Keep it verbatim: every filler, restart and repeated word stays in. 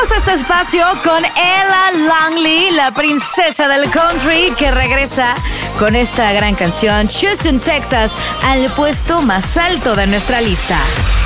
Abrimos este espacio con Ella Langley, la princesa del country, que regresa con esta gran canción Houston, Texas, al puesto más alto de nuestra lista.